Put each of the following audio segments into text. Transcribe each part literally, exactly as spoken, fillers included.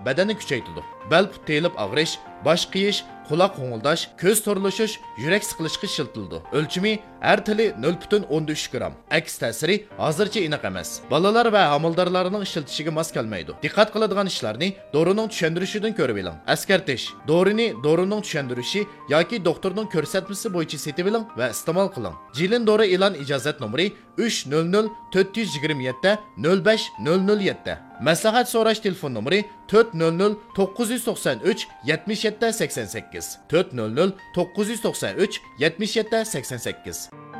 badanni kuchaytiradi. Bel put telib og'rish, bosh qiyish, quloq qo'ng'ildash, ko'z to'rlashish, yurak siqilishga shiltildi. O'lchimi har tili nol butun o'n uch gramm. Aks ta'siri hozircha aniq emas. Bolalar va homildorlarning ishlatishiga mos kelmaydi. Diqqat qiladigan ishlarni dorining tushuntirishidan ko'rib oling. Askartish: dorini dorining tushuntirishi yoki doktorning ko'rsatmasi bo'yicha setib oling va iste'mol qiling. Jilin dori e'lon ijozat nomeri uch nol nol to'rt yuz yigirma yetti nol besh nol nol yetti. Maslahat so'rash telefon nomeri to'rt nol nol to'qqiz yuz to'qson uch yetmish yetti sakson sakkiz to'rt nol nol to'qqiz yuz to'qson uch yetmish yetti sakson sakkiz.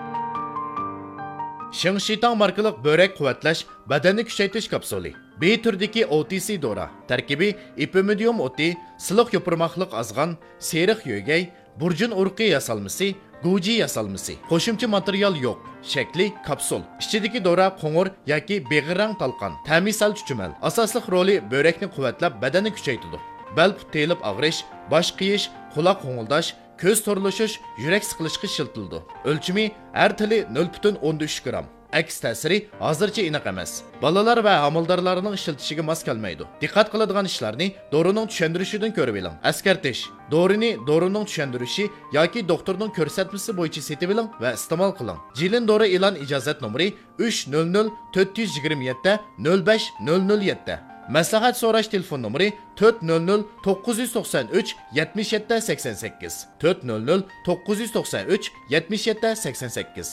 Shingshitan markalik börek quvvatlash badanni kuchaytirish kapsuli. B turdagi O T C dora. Tarkibi ipimidium o'ti, siliq yo'pirmoqliq azg'an, seriq yo'gay, burjun urqi yasalmasi, Guji yasalmasi. Qo'shimcha material yo'q. Shakli kapsul. Ichidagi dora qo'ng'ir yoki beg'irang talqon. Ta'misal chuchumal. Asosli roli börekni quvvatlab badanni kuchaytiradi. Bel put telib og'rish, bosh qiyish, quloq qo'ng'ildash, ko'z to'rlashish, yurak siqilishga shiltildi. O'lchimi har tili nol butun o'n uch gramm. Aks ta'siri hozircha aniq emas. Bolalar va homildorlarning ishlatishiga mos kelmaydi. Diqqat qiladigan ishlarni dorining tushuntirishidan ko'rib oling. Askartish: dorini dorining tushuntirishi yoki doktorning ko'rsatmasi bo'yicha setib oling va iste'mol qiling. Jilin dori e'lon ijozat nomeri uch nol nol to'rt yuz yigirma yetti nol besh nol nol yetti. Maslahat so'rash telefon nomeri to'rt nol nol to'qqiz yuz to'qson uch yetmish yetti sakson sakkiz to'rt nol nol to'qqiz yuz to'qson uch yetmish yetti sakson sakkiz.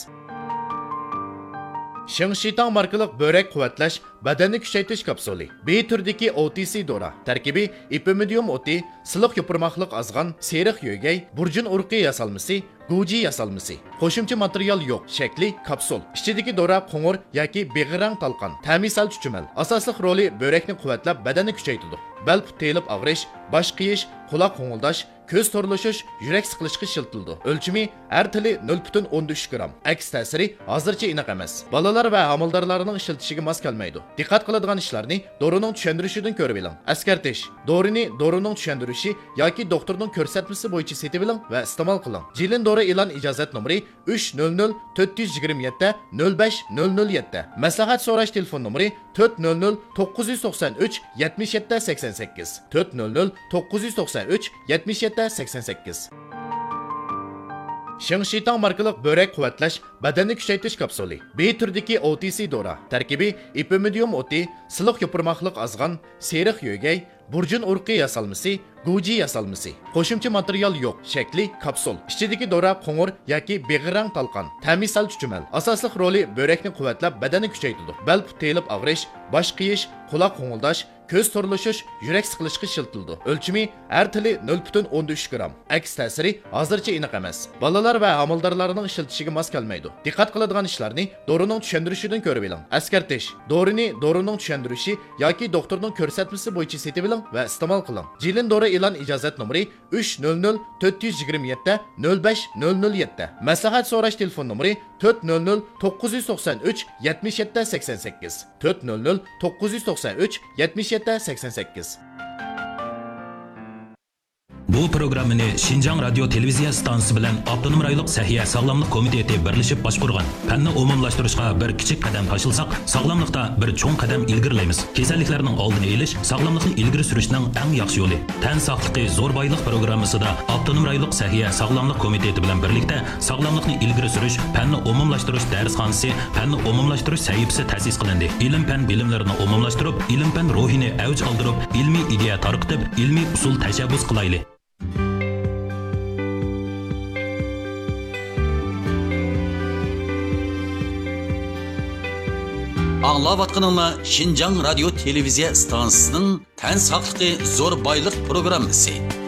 Shingshitan markalik börek quvvatlash badanni kuchaytirish kapsuli. B turdagi O T C dora. Tarkibi ipimidium o'ti, siliq yo'pirmoqliq azg'an, seriq yo'gay, burjun urqi yasalmasi, Guji yasalmasi. Qo'shimcha material yo'q. Shakli kapsul. Ichidagi dora qo'ng'ir yoki beg'irang talqon. Ta'misal chuchumal. Asosli roli börekni quvvatlab badanni kuchaytiradi. Bel put telib og'rish, bosh qiyish, quloq qo'ng'ildash, ko'z to'rlashish, yurak siqilishga shiltildi. O'lchimi har tili nol butun o'n uch gramm. Aks ta'siri hozircha aniq emas. Bolalar va homildorlarning ishlatishiga mos kelmaydi. Diqqat qiladigan ishlarni dorining tushuntirishidan ko'rib oling. Askartish: dorini dorining tushuntirishi yoki doktorning ko'rsatmasi bo'yicha setib oling va iste'mol qiling. Jilin dori e'lon ijozat nomeri uch nol nol to'rt yuz yigirma yetti nol besh nol nol yetti. Maslahat so'rash telefon nomeri to'rt nol nol to'qqiz yuz to'qson uch yetmish yetti sakson sakkiz to'rt nol nol to'qqiz yuz to'qson uch yetmish yetti sakson sakkiz. Shingshitan markalik börek quvvatlash badanni kuchaytirish kapsuli. B turdagi O T C dora. Tarkibi ipimidium o'ti, siliq yo'pirmoqliq azg'an, seriq yo'gay, burjun urqi yasalmasi, Guji yasalmasi. Qo'shimcha material yo'q. Shakli kapsul. Ichidagi dora qo'ng'ir yoki beg'irang talqon. Ta'misal chuchumal. Asosli roli börekni quvvatlab badanni kuchaytiradi. Bel put telib og'rish, bosh qiyish, quloq qo'ng'ildash, ko'z to'rlashish, yurak siqilishga shiltildi. O'lchimi har tili nol butun o'n uch gramm. Aks ta'siri hozircha aniq emas. Bolalar va homildorlarning ishlatishiga mos kelmaydi. Diqqat qiladigan ishlarni dorining tushuntirishidan ko'rib oling. Askartish: dorini dorining tushuntirishi yoki doktorning ko'rsatmasi bo'yicha setib oling va iste'mol qiling. Jilin dori e'lon ijozat nomeri uch nol nol to'rt yuz yigirma yetti nol besh nol nol yetti. Maslahat so'rash telefon nomeri to'rt nol nol to'qqiz yuz to'qson uch yetmish yetti sakson sakkiz to'rt nol nol to'qqiz yuz to'qson uch yetmish yetti sakson sakkiz. Bu programmani Şinjan Radio televiziya stansiyasi bilan Avtonom rayonluq Sahiya sog'lomlik komiteti birlashib boshqargan. Fanni umumlashtirishga bir kichik qadam tashilsak, sog'lomlikda bir cho'ng qadam ilgirlaymiz. Kasalliklarning oldini olish sog'lomlikni ilgari surishning eng yaxshi yo'li. Tan sog'ligi zo'r boylik programmasida Avtonom rayonluq Sahiya sog'lomlik komiteti bilan birlikda sog'lomlikni ilgari surish, fanni umumlashtirish darsxonasi, fanni umumlashtirish sahifasi ta'sis qilindi. Ilm fan bilimlarini umumlashtirib, ilm fan ruhini avj oldirib, ilmiy ideya tarqitib, ilmiy usul tashabbus qilayli. Anlavatqanınla Şinjan Radio televiziya stansiyasının Tan saqlıqı zo'r boylik programmasi.